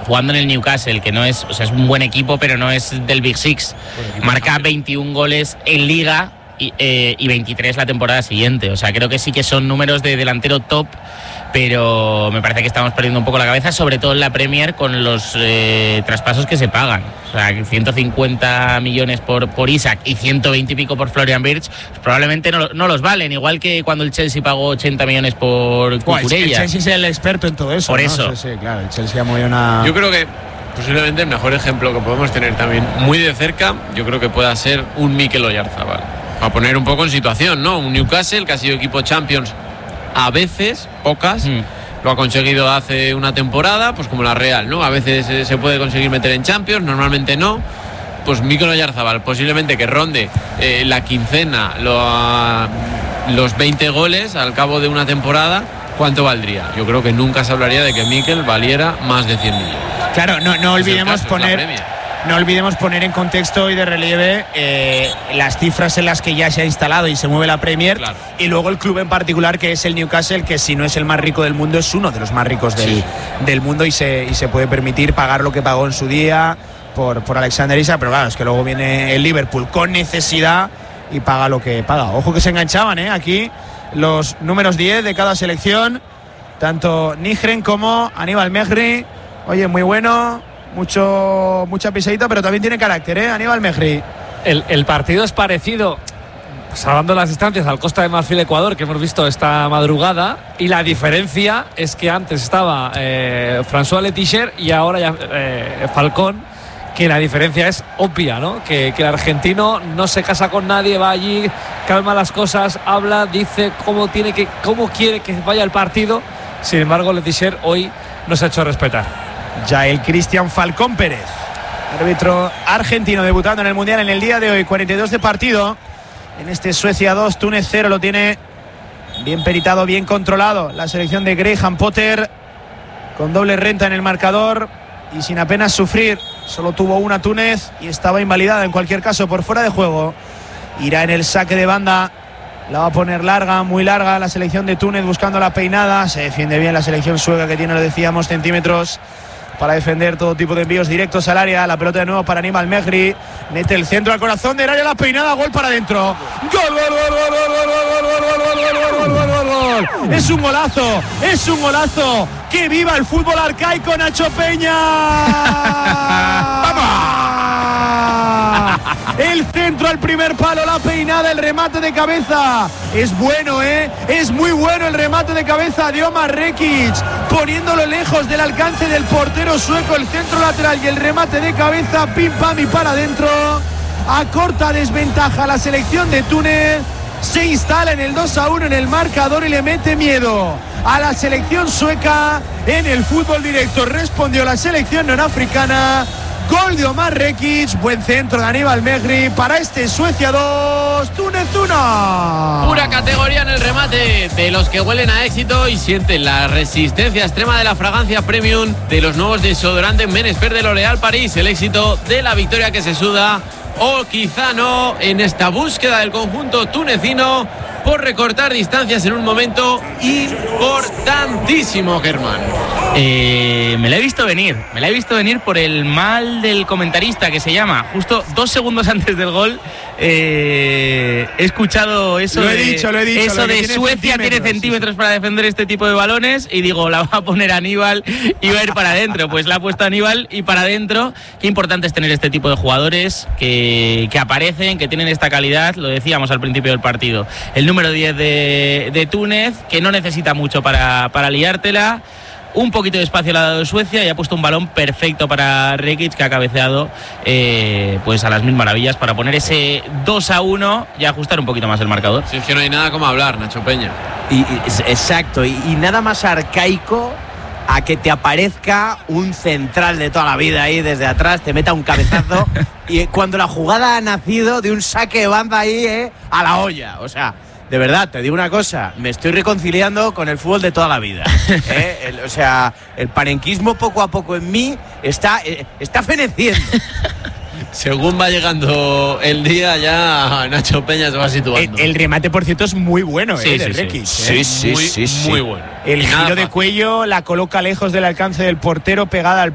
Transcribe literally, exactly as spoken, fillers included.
jugando en el Newcastle, que no es, o sea, es un buen equipo, pero no es del Big Six. Marca veintiún goles en Liga y, eh, y veintitrés la temporada siguiente. O sea, creo que sí que son números de delantero top, pero me parece que estamos perdiendo un poco la cabeza, sobre todo en la Premier, con los eh, traspasos que se pagan. O sea, ciento cincuenta millones por, por Isak y ciento veinte y pico por Florian Wirtz, pues probablemente no, no los valen, igual que cuando el Chelsea pagó ochenta millones por Cucurella. El Chelsea es el experto en todo eso. Por ¿no? eso. Sí, sí, claro, el Chelsea ha movido una... Yo creo que posiblemente el mejor ejemplo que podemos tener también muy de cerca, yo creo que pueda ser un Mikel Oyarzabal. Para poner un poco en situación, ¿no? Un Newcastle que ha sido equipo Champions a veces, pocas, mm. lo ha conseguido hace una temporada, pues como la Real, ¿no? A veces eh, se puede conseguir meter en Champions, normalmente no. Pues Mikel Oyarzabal, posiblemente que ronde eh, la quincena, lo, uh, los veinte goles al cabo de una temporada, ¿cuánto valdría? Yo creo que nunca se hablaría de que Mikel valiera más de cien millones. Claro, no, no olvidemos caso, poner... No olvidemos poner en contexto y de relieve eh, las cifras en las que ya se ha instalado y se mueve la Premier, claro. Y luego el club en particular, que es el Newcastle, que si no es el más rico del mundo, es uno de los más ricos del, sí. del mundo y se, y se puede permitir pagar lo que pagó en su día por, por Alexander Isak, pero claro, es que luego viene el Liverpool con necesidad y paga lo que paga. Ojo que se enganchaban, ¿eh? Aquí los números diez de cada selección, tanto Nigren como Aníbal Mejri. Oye, muy bueno. Mucho, mucha pisadita, pero también tiene carácter, ¿eh? Aníbal Mejri. El, el partido es parecido, salvando las distancias, al Costa de Marfil-Ecuador, que hemos visto esta madrugada, y la diferencia es que antes estaba eh, François Letizia y ahora ya eh, Falcón, que la diferencia es obvia, ¿no? Que, que el argentino no se casa con nadie, va allí, calma las cosas, habla, dice cómo, tiene que, cómo quiere que vaya el partido. Sin embargo, Letizia hoy no se ha hecho respetar. Ya el Cristian Falcón Pérez, árbitro argentino, debutando en el Mundial en el día de hoy. cuarenta y dos de partido en este Suecia dos, Túnez cero. Lo tiene bien peritado, bien controlado la selección de Graham Potter, con doble renta en el marcador y sin apenas sufrir. Solo tuvo una Túnez y estaba invalidada en cualquier caso por fuera de juego. Irá en el saque de banda, la va a poner larga, muy larga la selección de Túnez, buscando la peinada. Se defiende bien la selección sueca, que tiene, lo decíamos, centímetros para defender todo tipo de envíos directos al área. La pelota de nuevo para Aníbal Mejri, mete el centro al corazón del área, la peinada, gol para adentro. Gol, gol, gol, gol, gol, gol, gol, gol, gol, gol. Es un golazo, es un golazo. ¡Que viva el fútbol arcaico, Nacho Peña! ¡Vamos! El centro al primer palo, la peinada, el remate de cabeza. Es bueno, ¿eh? Es muy bueno el remate de cabeza de Omar Rekic, poniéndolo lejos del alcance del portero sueco, el centro lateral y el remate de cabeza, pim pam y para adentro. A corta desventaja la selección de Túnez se instala en el dos a uno en el marcador y le mete miedo a la selección sueca en el fútbol directo. Respondió la selección norafricana. Gol de Omar Rekic, buen centro de Aníbal Mejri para este Suecia dos, Túnez uno. Pura categoría en el remate de los que huelen a éxito y sienten la resistencia extrema de la fragancia premium de los nuevos desodorantes Men-Expert de L'Oréal París. El éxito de la victoria que se suda, o quizá no, en esta búsqueda del conjunto tunecino por recortar distancias en un momento importantísimo, Germán. Eh, me la he visto venir, me la he visto venir por el mal del comentarista, que se llama, justo dos segundos antes del gol, eh, he escuchado eso lo he de, dicho, lo he dicho, eso lo de tiene Suecia centímetros, tiene centímetros sí, sí. para defender este tipo de balones, y digo, la va a poner Aníbal y va a ir para adentro. Pues la ha puesto Aníbal y para adentro. Qué importante es tener este tipo de jugadores que, que aparecen, que tienen esta calidad. Lo decíamos al principio del partido, el número diez de, de Túnez, que no necesita mucho para, para liártela. Un poquito de espacio le ha dado Suecia y ha puesto un balón perfecto para Rekic, que ha cabeceado eh, pues a las mil maravillas para poner ese dos a uno y ajustar un poquito más el marcador. Si es que no hay nada como hablar, Nacho Peña. Y, y, exacto, y, y nada más arcaico a que te aparezca un central de toda la vida ahí desde atrás, te meta un cabezazo y cuando la jugada ha nacido de un saque de banda ahí eh, a la olla, o sea... De verdad, te digo una cosa, me estoy reconciliando con el fútbol de toda la vida. ¿eh? El, o sea, el panenquismo poco a poco en mí está, eh, está feneciendo. Según va llegando el día, ya Nacho Peña se va situando. El, el remate, por cierto, es muy bueno, sí, eh, de sí, Rekic. Sí, ¿eh? sí, muy, sí, sí. Muy bueno. El giro de cuello la coloca lejos del alcance del portero, pegada al